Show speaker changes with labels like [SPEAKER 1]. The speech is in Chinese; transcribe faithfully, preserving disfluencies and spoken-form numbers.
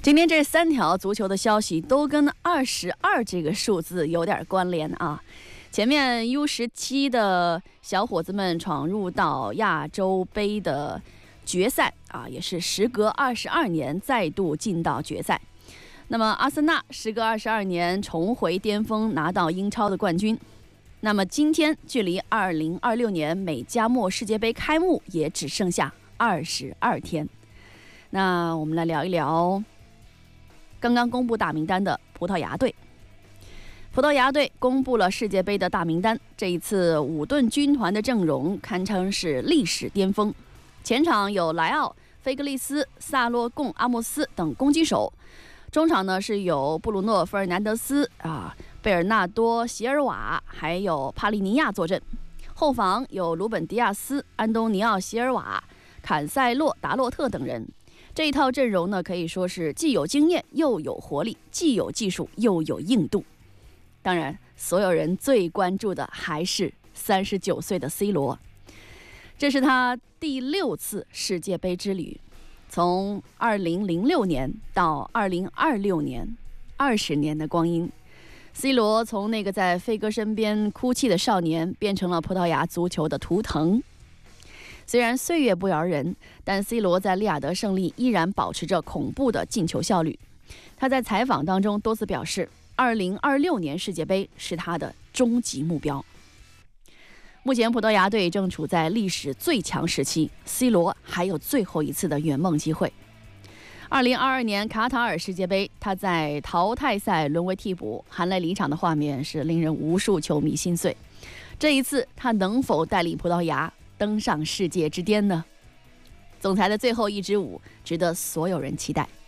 [SPEAKER 1] 今天这三条足球的消息都跟二十二这个数字有点关联啊。前面 U 十七 的小伙子们闯入到亚洲杯的决赛啊，也是时隔二十二年再度进到决赛。那么阿森纳时隔二十二年重回巅峰，拿到英超的冠军。那么今天距离二零二六年美加墨世界杯开幕也只剩下二十二天。那我们来聊一聊刚刚公布大名单的葡萄牙队。葡萄牙队公布了世界杯的大名单，这一次五盾军团的阵容堪称是历史巅峰。前场有莱奥、菲格利斯、萨洛贡、阿莫斯等攻击手，中场呢是有布鲁诺·费尔南德斯啊、贝尔纳多·席尔瓦，还有帕利尼亚坐镇。后防有鲁本·迪亚斯、安东尼奥·席尔瓦、坎塞洛、达洛特等人。这一套阵容呢，可以说是既有经验又有活力，既有技术又有硬度。当然，所有人最关注的还是三十九岁的 C 罗，这是他第六次世界杯之旅，从二零零六年到二零二六年，二十年的光阴。C 罗从那个在飞哥身边哭泣的少年，变成了葡萄牙足球的图腾。虽然岁月不饶人，但 C 罗在利雅得胜利依然保持着恐怖的进球效率。他在采访当中多次表示，二零二六年世界杯是他的终极目标。目前葡萄牙队正处在历史最强时期， C 罗还有最后一次的圆梦机会。二零二二年卡塔尔世界杯，他在淘汰赛沦为替补，含泪离场的画面是令人无数球迷心碎。这一次他能否带领葡萄牙登上世界之巅呢？总裁的最后一支舞值得所有人期待。